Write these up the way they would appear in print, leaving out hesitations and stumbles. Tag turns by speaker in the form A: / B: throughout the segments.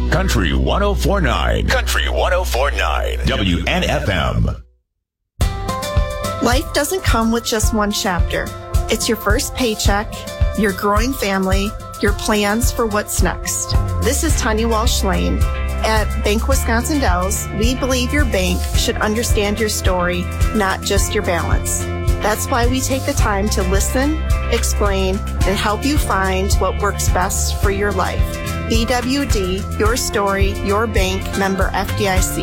A: Country 104.9. Country 104.9. WNFM.
B: Life doesn't come with just one chapter. It's your first paycheck, your growing family, your plans for what's next. This is Tanya Walsh-Lane. At Bank Wisconsin Dells, we believe your bank should understand your story, not just your balance. That's why we take the time to listen, explain, and help you find what works best for your life. BWD, your story, your bank, member FDIC.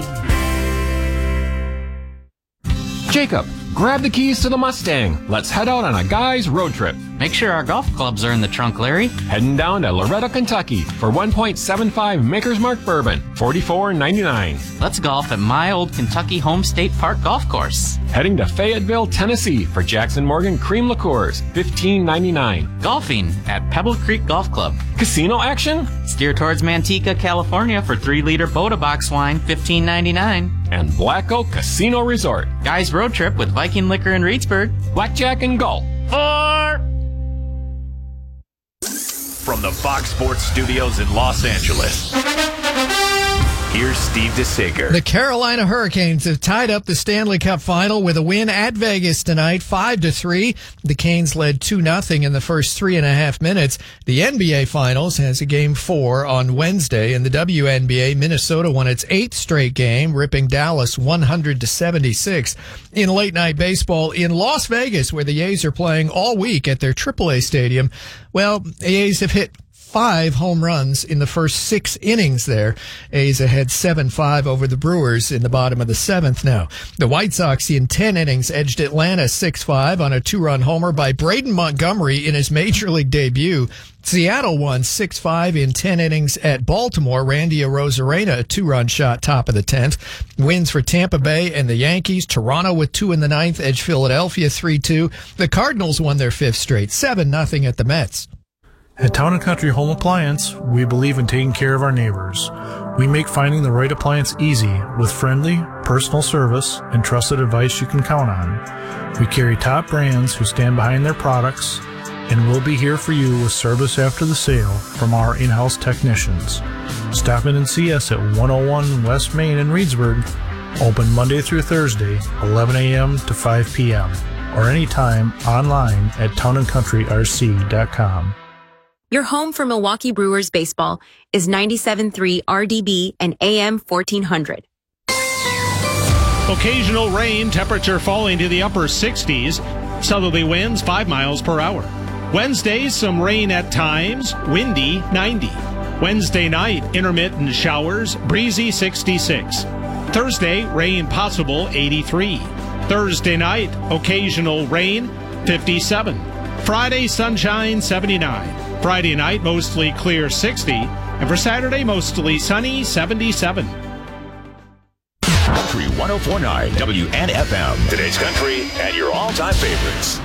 C: Jacob, grab the keys to the Mustang. Let's head out on a guy's road trip.
D: Make sure our golf clubs are in the trunk, Larry.
C: Heading down to Loretto, Kentucky for 1.75 Maker's Mark Bourbon, $44.99.
D: Let's golf at my old Kentucky Home State Park Golf Course.
C: Heading to Fayetteville, Tennessee for Jackson Morgan Cream Liqueurs, $15.99.
D: Golfing at Pebble Creek Golf Club.
C: Casino action?
D: Steer towards Manteca, California for 3-liter Boda Box wine, $15.99.
C: And Black Oak Casino Resort.
D: Guys road trip with Viking Liquor in Reedsburg.
C: Blackjack and golf.
A: From the Fox Sports Studios in Los Angeles, here's Steve DeSager.
E: The Carolina Hurricanes have tied up the Stanley Cup final with a win at Vegas tonight, 5-3. The Canes led 2-0 in the first 3.5 minutes. The NBA Finals has a Game 4 on Wednesday. In the WNBA, Minnesota won its 8th straight game, ripping Dallas 100-76. In late-night baseball in Las Vegas, where the A's are playing all week at their AAA stadium, well, the A's have hit 5 home runs in the first 6 innings there. A's ahead 7-5 over the Brewers in the bottom of the 7th now. The White Sox in 10 innings edged Atlanta 6-5 on a 2-run homer by Braden Montgomery in his major league debut. Seattle won 6-5 in 10 innings at Baltimore. Randy Arozarena, a 2-run shot top of the 10th. Wins for Tampa Bay and the Yankees. Toronto with 2 in the 9th edged Philadelphia 3-2. The Cardinals won their 5th straight, 7-0 at the Mets.
F: At Town & Country Home Appliance, we believe in taking care of our neighbors. We make finding the right appliance easy with friendly, personal service and trusted advice you can count on. We carry top brands who stand behind their products, and we'll be here for you with service after the sale from our in-house technicians. Stop in and see us at 101 West Main in Reedsburg, open Monday through Thursday, 11 a.m. to 5 p.m., or anytime online at townandcountryrc.com.
G: Your home for Milwaukee Brewers baseball is 97.3 RDB and AM 1400.
H: Occasional rain, temperature falling to the upper 60s. Southerly winds 5 miles per hour. Wednesday, some rain at times, windy 90. Wednesday night, intermittent showers, breezy 66. Thursday, rain possible 83. Thursday night, occasional rain 57. Friday, sunshine 79. Friday night, mostly clear 60. And for Saturday, mostly sunny 77.
A: Country 104.9 WNFM. Today's country and your all-time favorites.